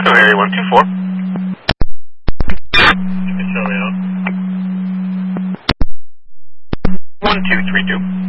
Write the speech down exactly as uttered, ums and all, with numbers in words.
Echo area one two four. You can show me out. one two three two.